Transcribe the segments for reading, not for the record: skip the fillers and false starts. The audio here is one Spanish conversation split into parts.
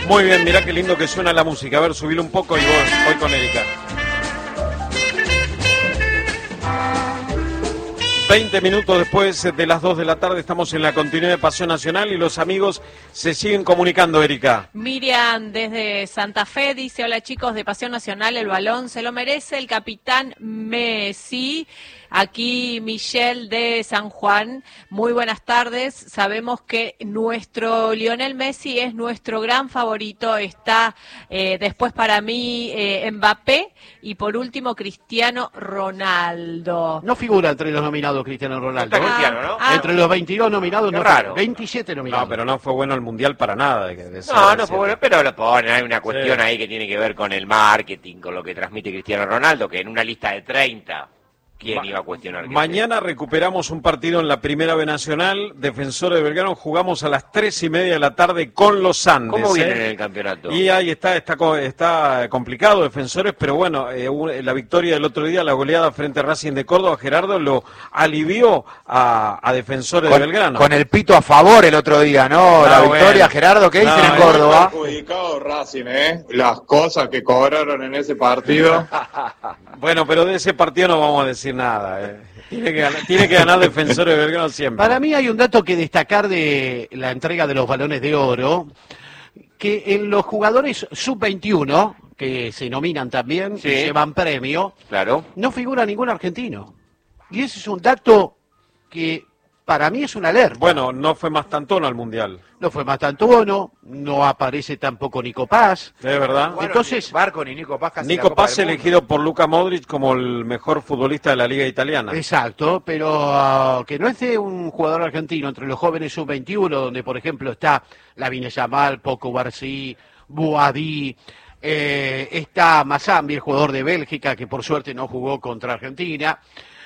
Muy bien, mirá qué lindo que suena la música. A ver, subilo un poco y voy con Erika. 20 minutos después de las 2 de la tarde estamos en la continuidad de Pasión Nacional y los amigos se siguen comunicando, Erika. Miriam desde Santa Fe dice: hola chicos de Pasión Nacional, el balón se lo merece el capitán Messi. Aquí Michelle de San Juan, muy buenas tardes. Sabemos que nuestro Lionel Messi es nuestro gran favorito. Está después para mí Mbappé y por último Cristiano Ronaldo. No figura entre los nominados Cristiano Ronaldo. Está Cristiano, ¿no? Entre los 22 nominados, Qué no, raro. 27 nominados. No, pero no fue bueno el Mundial para nada. No fue bueno, pero lo ponen. Hay una cuestión ahí que tiene que ver con el marketing, con lo que transmite Cristiano Ronaldo, que en una lista de 30... ¿Quién iba a cuestionar? Mañana recuperamos un partido en la Primera B Nacional. Defensores de Belgrano, jugamos a las 3:30 de la tarde con los Andes. ¿Cómo vienen en el campeonato? Y ahí está complicado, Defensores, pero bueno, la victoria del otro día, la goleada frente a Racing de Córdoba, Gerardo, lo alivió a Defensores de Belgrano. Con el pito a favor el otro día, ¿no? La victoria, bueno. Gerardo, ¿qué dicen en Córdoba? Perjudicado Racing, las cosas que cobraron en ese partido. Bueno, pero de ese partido no vamos a decir nada. Tiene que ganar Defensores de Belgrano siempre. Para mí hay un dato que destacar de la entrega de los balones de oro, que en los jugadores sub-21, que se nominan también, Sí. y llevan premio, Claro. no figura ningún argentino. Y ese es un dato que para mí es una alerta. Bueno, no fue Mastantuono al Mundial. No fue Mastantuono, no aparece tampoco Nico Paz. ¿Es verdad? Bueno, Entonces, Barco ni Nico Paz casi Nico la Copa Paz del Mundo. elegido por Luka Modric como el mejor futbolista de la Liga Italiana. exacto, pero que no es de un jugador argentino entre los jóvenes sub-21, donde por ejemplo está Lamine Yamal, Poco Barcí, Boadí, está Mazambi, el jugador de Bélgica, que por suerte no jugó contra Argentina.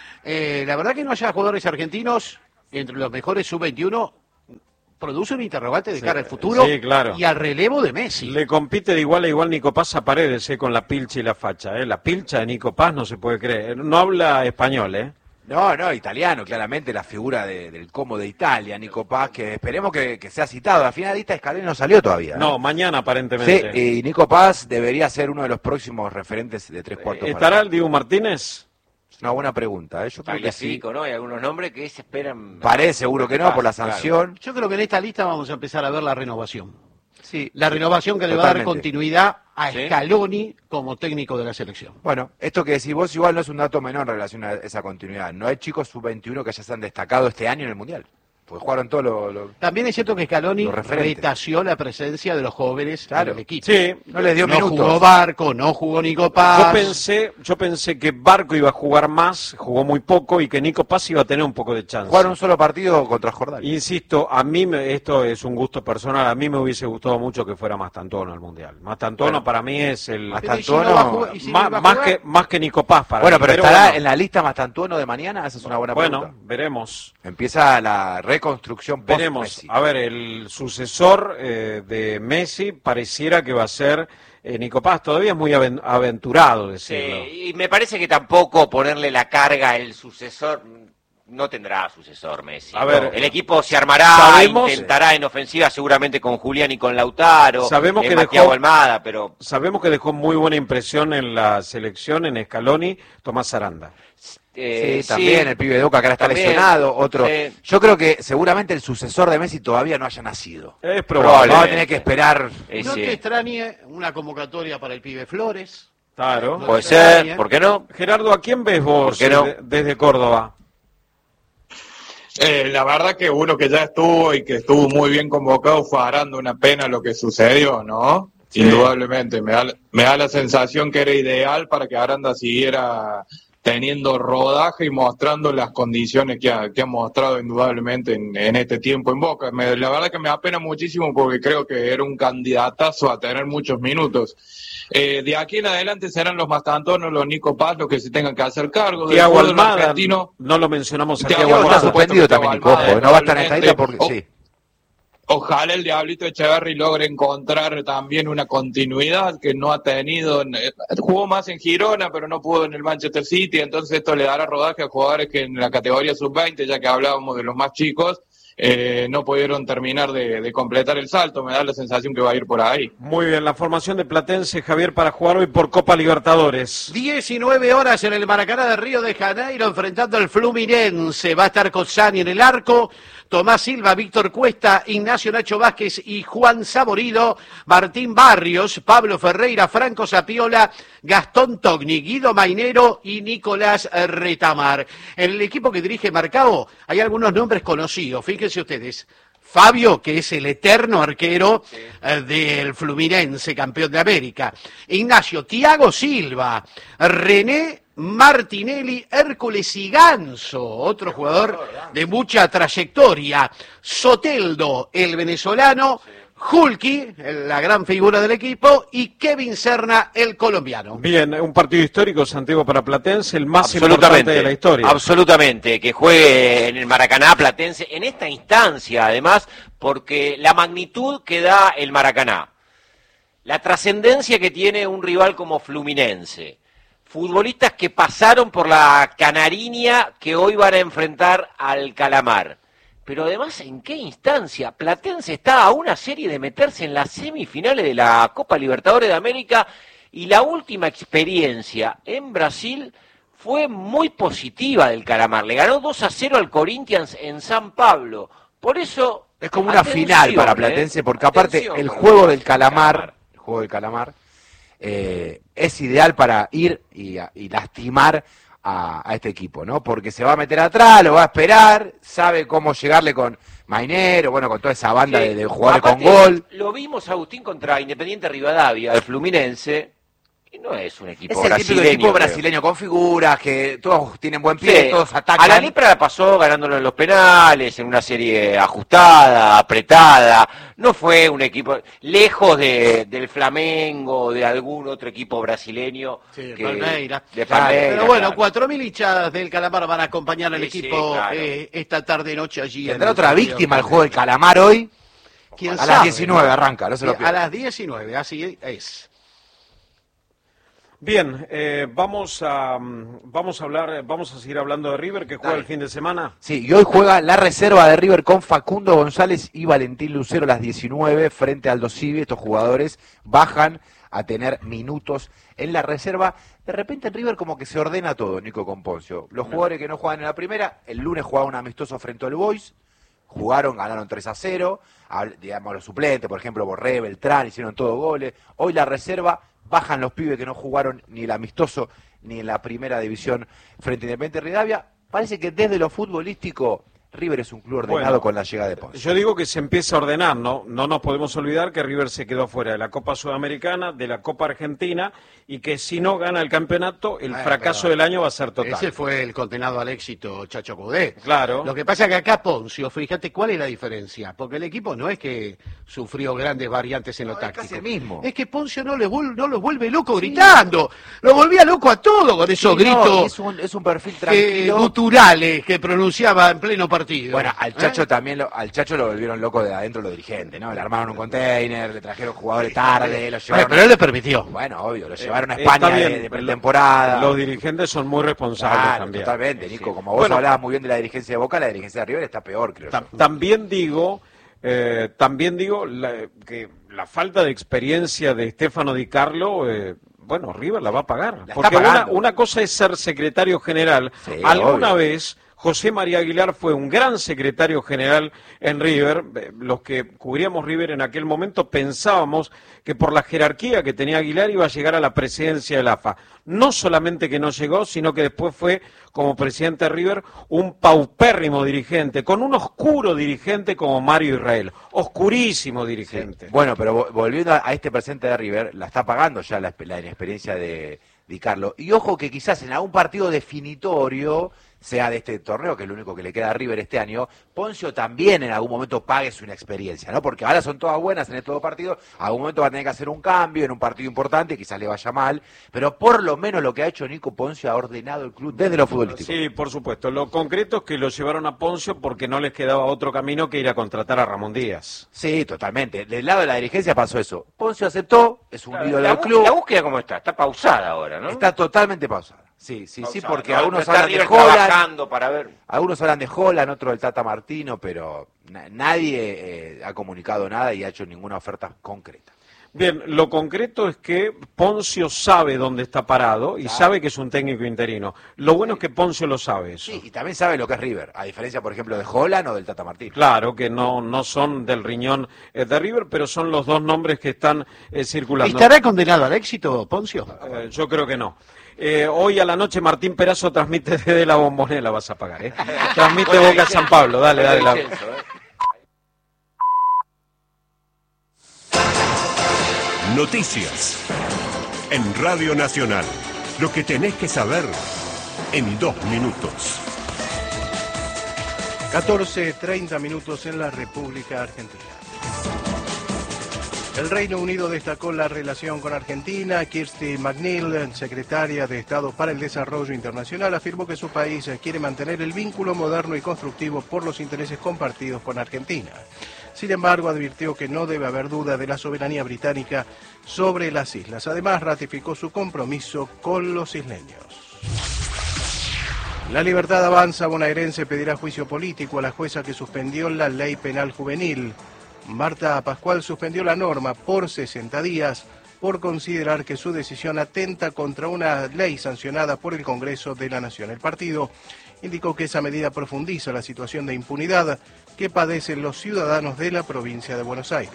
La verdad que no haya jugadores argentinos entre los mejores sub-21 produce un interrogante de cara al futuro sí, claro. y al relevo de Messi. Le compite de igual a igual Nico Paz a Paredes, con la pilcha y la facha. La pilcha de Nico Paz no se puede creer. No habla español, No, italiano, claramente la figura del Como de Italia, Nico Paz, que esperemos que sea citado. Al final lista Scaloni no salió todavía. No, mañana aparentemente. Sí, y Nico Paz debería ser uno de los próximos referentes de 3/4. ¿Estará el Dibu Martínez? Es una buena pregunta, yo creo que sí. Tagliafico, ¿no? Hay algunos nombres que se esperan. Parece, seguro que no, por la Claro. sanción. Yo creo que en esta lista vamos a empezar a ver la renovación. Sí, La renovación que le va a dar totalmente. continuidad a Sí. Scaloni como técnico de la selección. Bueno, esto que decís vos igual no es un dato menor en relación a esa continuidad. No hay chicos sub-21 que ya se han destacado este año en el Mundial. Porque jugaron todos los... También es cierto que Scaloni Los referentes. retació la presencia de los jóvenes Claro. en el equipo. Sí. No les dio No minutos. jugó Barco, no jugó Nico Paz. Yo pensé que Barco iba a jugar más, jugó muy poco, y que Nico Paz iba a tener un poco de chance. Jugaron un solo partido contra Jordania. Insisto, esto es un gusto personal, a mí me hubiese gustado mucho que fuera Mastantuono al Mundial. Mastantuono Bueno. para mí es el... Pero ¿y si no va a jugar? ¿Y si no va a jugar? más que Nico Paz para Bueno, mí. pero estará bueno, en la lista Mastantuono de mañana, esa es una buena bueno, pregunta. veremos. Empieza la reconstrucción Veremos. post-Messi. A ver, el sucesor de Messi pareciera que va a ser Nico Paz. Todavía es muy aventurado decirlo. Sí, y me parece que tampoco ponerle la carga el sucesor. No tendrá sucesor Messi. A ver, el equipo se armará, sabemos- intentará en ofensiva seguramente con Julián y con Lautaro, Sabemos que Mathieu dejó- Almada, pero Sabemos que dejó muy buena impresión en la selección, en Scaloni, Tomás Aranda. Sí, también el pibe de Boca que ahora está También, lesionado, otro. sí. Yo creo que seguramente el sucesor de Messi todavía no haya nacido. Es probable. Vamos a tener que esperar. No te extrañe una convocatoria para el pibe Flores. Claro. No Puede te ser, extrañe. ¿por qué no? Gerardo, ¿a quién ves vos ¿Por qué no? desde Córdoba? La verdad que uno que ya estuvo y que estuvo muy bien convocado fue Aranda, una pena lo que sucedió, ¿no? Sí. Indudablemente, me da la sensación que era ideal para que Aranda siguiera teniendo rodaje y mostrando las condiciones que ha mostrado indudablemente en este tiempo en Boca. La verdad que me apena muchísimo porque creo que era un candidatazo a tener muchos minutos. De aquí en adelante serán los Mastantuono, los Nico Paz, los que se tengan que hacer cargo. Del Thiago fútbol Almada, argentino. no lo mencionamos a Thiago Thiago Está Almada, Almada. suspendido Thiago también, Nico, Almada, ojo, no va a estar en esta lista probablemente. porque sí. Ojalá el Diablito Echeverri logre encontrar también una continuidad que no ha tenido. Jugó más en Girona, pero no pudo en el Manchester City. Entonces esto le dará rodaje a jugadores que en la categoría sub-20, ya que hablábamos de los más chicos, no pudieron terminar de completar el salto. Me da la sensación que va a ir por ahí. Muy bien, la formación de Platense, Javier, para jugar hoy por Copa Libertadores. 19 horas en el Maracaná de Río de Janeiro enfrentando al Fluminense. Va a estar Cozzani en el arco, Tomás Silva, Víctor Cuesta, Ignacio Nacho Vázquez y Juan Saborido, Martín Barrios, Pablo Ferreira, Franco Sapiola, Gastón Togni, Guido Mainero y Nicolás Retamar. En el equipo que dirige Marcao hay algunos nombres conocidos, fíjense ustedes. Fabio, que es el eterno arquero del Fluminense, campeón de América. Ignacio, Thiago Silva, René Martinelli, Hércules y Ganso, otro jugador de mucha trayectoria. Soteldo, el venezolano. Hulky, la gran figura del equipo, y Kevin Serna, el colombiano. Bien, un partido histórico, Santiago, para Platense, el más importante de la historia. Absolutamente, que juegue en el Maracaná Platense, en esta instancia, además, porque la magnitud que da el Maracaná, la trascendencia que tiene un rival como Fluminense, futbolistas que pasaron por la Canariña que hoy van a enfrentar al Calamar. Pero además, ¿en qué instancia? Platense está a una serie de meterse en las semifinales de la Copa Libertadores de América y la última experiencia en Brasil fue muy positiva del Calamar. Le ganó 2-0 al Corinthians en San Pablo. Por eso... Es como una final para Platense, porque aparte el juego del Calamar, es ideal para ir y lastimar a este equipo, ¿no? Porque se va a meter atrás, lo va a esperar, sabe cómo llegarle con Mainero, bueno, con toda esa banda de jugadores con gol. Lo vimos, Agustín, contra Independiente Rivadavia, el Fluminense, que no es un equipo brasileño. Es el típico equipo brasileño con figuras, que todos tienen buen pie, todos atacan. A la Lepra la pasó ganándolo en los penales, en una serie ajustada, apretada. No fue un equipo lejos del Flamengo o de algún otro equipo brasileño. Sí, que, Palmeiras. De Palmeiras. Pero bueno, claro. 4.000 hinchas del Calamar van a acompañar al equipo claro. esta tarde-noche allí. ¿Tendrá otra víctima el juego del Calamar hoy? ¿Quién a sabe? las 19 arranca, no se lo pierda. A las 19, así es. Bien, vamos a seguir hablando de River, que juega el fin de semana. Sí, y hoy juega la reserva de River con Facundo González y Valentín Lucero a las 19 frente al Aldo Civi. Estos jugadores bajan a tener minutos en la reserva. De repente en River como que se ordena todo, Nico, con Poncio. Los jugadores que no juegan en la primera, el lunes jugaban un amistoso frente al Boys, ganaron 3-0, digamos los suplentes, por ejemplo, Borré, Beltrán, hicieron todos goles. Hoy la reserva, bajan los pibes que no jugaron ni el amistoso ni en la primera división frente a Independiente Rivadavia. Parece que desde lo futbolístico River es un club ordenado con la llegada de Ponce. Yo digo que se empieza a ordenar, ¿no? No nos podemos olvidar que River se quedó fuera de la Copa Sudamericana, de la Copa Argentina, y que si no gana el campeonato, el fracaso del año va a ser total. Ese fue el condenado al éxito, Chacho Coudet. Claro. Lo que pasa es que acá Poncio, fíjate cuál es la diferencia, porque el equipo no es que sufrió grandes variantes en lo táctico. Es casi el mismo. Es que Poncio no los vuelve loco gritando, lo volvía loco a todo con esos gritos. Es un perfil tranquilo. Guturales que pronunciaba en pleno partido. Bueno, al Chacho también al Chacho lo volvieron loco de adentro los dirigentes, ¿no? Le armaron un container, le trajeron jugadores tarde, lo llevaron. Pero él le permitió. Bueno, obvio, lo llevaron a España de pretemporada. Los dirigentes son muy responsables también. Totalmente, Nico. Como vos hablabas muy bien de la dirigencia de Boca, la dirigencia de River está peor, creo yo. También digo que la falta de experiencia de Stefano Di Carlo, bueno, River la va a pagar. Porque una cosa es ser secretario general. Sí, Alguna obvio. vez José María Aguilar fue un gran secretario general en River. Los que cubríamos River en aquel momento pensábamos que por la jerarquía que tenía Aguilar iba a llegar a la presidencia del AFA. No solamente que no llegó, sino que después fue, como presidente de River, un paupérrimo dirigente, con un oscuro dirigente como Mario Israel. Oscurísimo dirigente. Sí. Bueno, pero volviendo a este presidente de River, la está pagando ya la inexperiencia de Di Carlo. Y ojo que quizás en algún partido definitorio, sea de este torneo, que es lo único que le queda a River este año, Poncio también en algún momento pague su inexperiencia, ¿no? Porque ahora son todas buenas en estos dos partidos, algún momento va a tener que hacer un cambio en un partido importante, quizás le vaya mal, pero por lo menos lo que ha hecho Nico Poncio ha ordenado el club desde lo futbolístico. Sí, por supuesto. Lo concreto es que lo llevaron a Poncio porque no les quedaba otro camino que ir a contratar a Ramón Díaz. Sí, totalmente. Del lado de la dirigencia pasó eso. Poncio aceptó, es un ídolo del club. La búsqueda, ¿cómo está? Está pausada ahora, ¿no? Está totalmente pausada. Sí, Pausa. porque No, algunos está hablan de River Holland, trabajando para ver. algunos hablan de Holland, otro del Tata Martino, pero nadie ha comunicado nada y ha hecho ninguna oferta concreta. Bien, lo concreto es que Poncio sabe dónde está parado y sabe que es un técnico interino. Lo bueno es que Poncio lo sabe eso. Sí, y también sabe lo que es River, a diferencia, por ejemplo, de Holland o del Tata Martino. Claro que no son del riñón de River, pero son los dos nombres que están circulando. ¿Estará condenado al éxito, Poncio? Yo creo que no. Hoy a la noche Martín Perazo transmite desde la Bombonera, vas a pagar, ¿eh? Transmite Boca San Pablo, dale. Noticias en Radio Nacional. Lo que tenés que saber en 2 minutos. 14:30 minutos en la República Argentina. El Reino Unido destacó la relación con Argentina. Kirsty McNeil, secretaria de Estado para el Desarrollo Internacional, afirmó que su país quiere mantener el vínculo moderno y constructivo por los intereses compartidos con Argentina. Sin embargo, advirtió que no debe haber duda de la soberanía británica sobre las islas. Además, ratificó su compromiso con los isleños. La Libertad Avanza bonaerense pedirá juicio político a la jueza que suspendió la ley penal juvenil. Marta Pascual suspendió la norma por 60 días por considerar que su decisión atenta contra una ley sancionada por el Congreso de la Nación. El partido indicó que esa medida profundiza la situación de impunidad que padecen los ciudadanos de la provincia de Buenos Aires.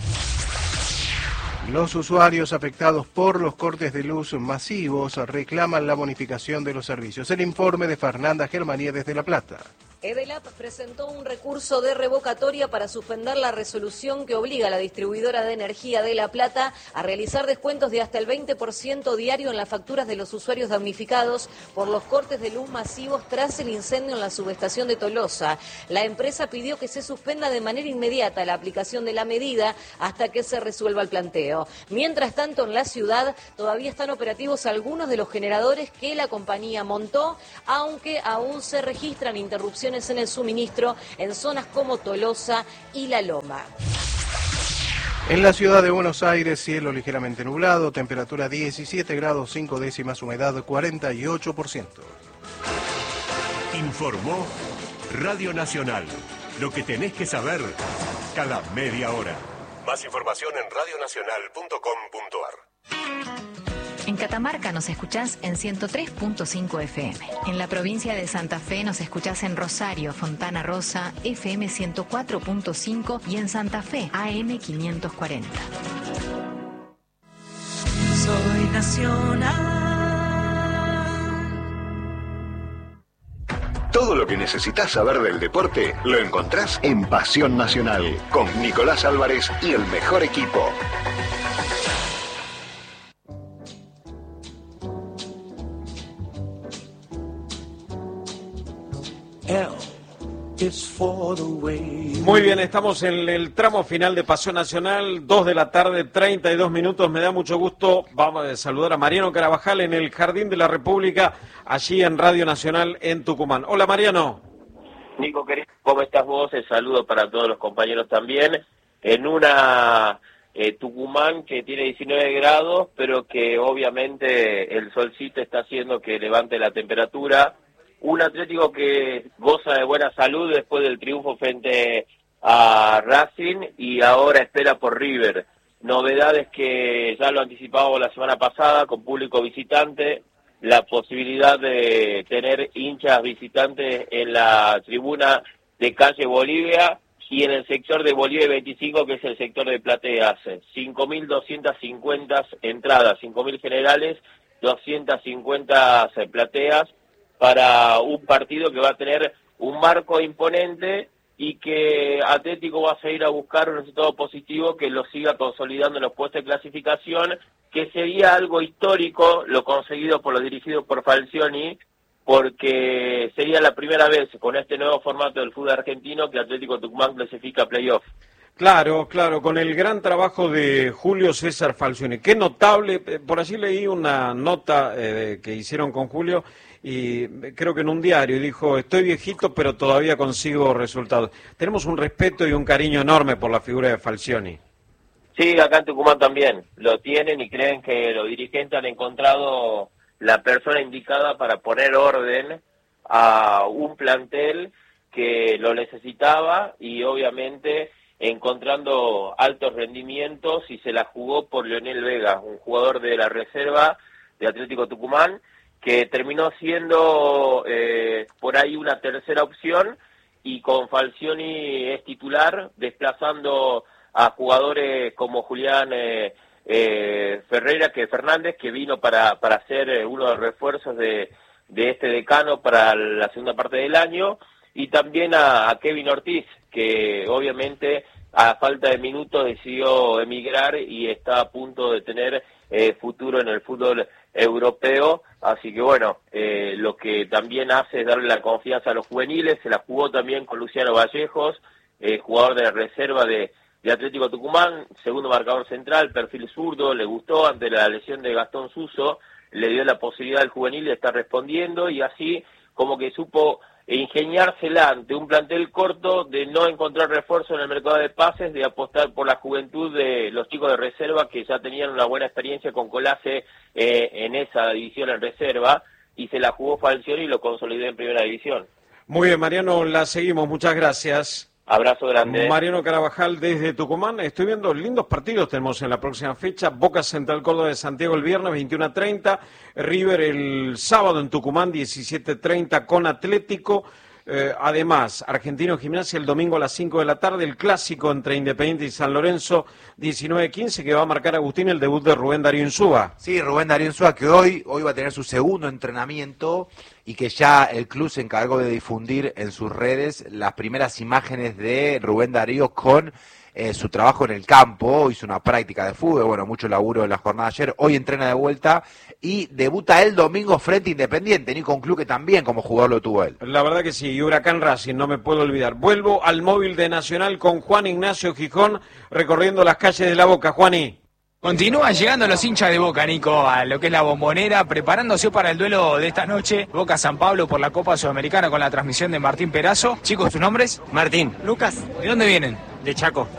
Los usuarios afectados por los cortes de luz masivos reclaman la bonificación de los servicios. El informe de Fernanda Germanía desde La Plata. Edelap presentó un recurso de revocatoria para suspender la resolución que obliga a la distribuidora de energía de La Plata a realizar descuentos de hasta el 20% diario en las facturas de los usuarios damnificados por los cortes de luz masivos tras el incendio en la subestación de Tolosa. La empresa pidió que se suspenda de manera inmediata la aplicación de la medida hasta que se resuelva el planteo. Mientras tanto, en la ciudad todavía están operativos algunos de los generadores que la compañía montó, aunque aún se registran interrupciones en el suministro en zonas como Tolosa y La Loma. En la ciudad de Buenos Aires, cielo ligeramente nublado, temperatura 17 grados 5 décimas, humedad 48%. Informó Radio Nacional. Lo que tenés que saber cada media hora. Más información en radionacional.com.ar. En Catamarca nos escuchás en 103.5 FM. En la provincia de Santa Fe nos escuchás en Rosario, Fontana Rosa, FM 104.5 y en Santa Fe, AM 540. Soy nacional. Todo lo que necesitas saber del deporte lo encontrás en Pasión Nacional, con Nicolás Álvarez y el mejor equipo. Muy bien, estamos en el tramo final de Pasión Nacional, 2 de la tarde, 32 minutos. Me da mucho gusto, vamos a saludar a Mariano Carabajal en el Jardín de la República, allí en Radio Nacional en Tucumán. Hola, Mariano. Nico, querido, ¿cómo estás vos? El saludo para todos los compañeros también. En una Tucumán que tiene 19 grados, pero que obviamente el solcito está haciendo que levante la temperatura. Un Atlético que goza de buena salud después del triunfo frente a Racing y ahora espera por River. Novedades que ya lo anticipábamos la semana pasada con público visitante, la posibilidad de tener hinchas visitantes en la tribuna de calle Bolivia y en el sector de Bolivia 25, que es el sector de plateas. 5.250 entradas, 5.000 generales, 250 plateas, para un partido que va a tener un marco imponente y que Atlético va a seguir a buscar un resultado positivo que lo siga consolidando en los puestos de clasificación, que sería algo histórico lo conseguido por los dirigidos por Falcioni, porque sería la primera vez con este nuevo formato del fútbol argentino que Atlético Tucumán clasifica a playoff. Claro, con el gran trabajo de Julio César Falcioni. Qué notable, por allí leí una nota que hicieron con Julio y creo que en un diario dijo, estoy viejito pero todavía consigo resultados. Tenemos un respeto y un cariño enorme por la figura de Falcioni. Sí, acá en Tucumán también lo tienen y creen que los dirigentes han encontrado la persona indicada para poner orden a un plantel que lo necesitaba y obviamente encontrando altos rendimientos, y se la jugó por Leonel Vega, un jugador de la reserva de Atlético Tucumán, que terminó siendo por ahí una tercera opción, y con Falcioni es titular, desplazando a jugadores como Julián Fernández, que vino para ser uno de los refuerzos de este decano para la segunda parte del año, y también a Kevin Ortiz, que obviamente a falta de minutos decidió emigrar y está a punto de tener futuro en el fútbol europeo. Así que bueno, lo que también hace es darle la confianza a los juveniles. Se la jugó también con Luciano Vallejos, jugador de la reserva de Atlético Tucumán, segundo marcador central, perfil zurdo, le gustó ante la lesión de Gastón Suso, le dio la posibilidad al juvenil de estar respondiendo, y así como que supo ingeniársela ante un plantel corto, de no encontrar refuerzo en el mercado de pases, de apostar por la juventud de los chicos de reserva, que ya tenían una buena experiencia con Colace en esa división en reserva, y se la jugó Falcioni y lo consolidó en primera división. Muy bien, Mariano, la seguimos, muchas gracias. Abrazo grande. Mariano Carabajal desde Tucumán. Estoy viendo lindos partidos, tenemos en la próxima fecha: Boca Central Córdoba de Santiago el viernes 21:30, River el sábado en Tucumán 17:30 con Atlético. Además, Argentino Gimnasia el domingo a las 5 de la tarde, el clásico entre Independiente y San Lorenzo 19:15, que va a marcar, Agustín, el debut de Rubén Darío Insúa. Sí, Rubén Darío Insúa, que hoy va a tener su segundo entrenamiento, y que ya el club se encargó de difundir en sus redes las primeras imágenes de Rubén Darío con su trabajo en el campo. Hizo una práctica de fútbol, bueno, mucho laburo en la jornada de ayer. Hoy entrena de vuelta y debuta el domingo frente a Independiente, Nico, un club que también como jugador lo tuvo él. La verdad que sí, y Huracán Racing, no me puedo olvidar. Vuelvo al móvil de Nacional con Juan Ignacio Gijón, recorriendo las calles de La Boca. Juaní. Continúan llegando los hinchas de Boca, Nico, a lo que es la Bombonera, preparándose para el duelo de esta noche, Boca-San Pablo por la Copa Sudamericana, con la transmisión de Martín Perazo. Chicos, ¿sus nombres? Martín. Lucas. ¿De dónde vienen? De Chaco.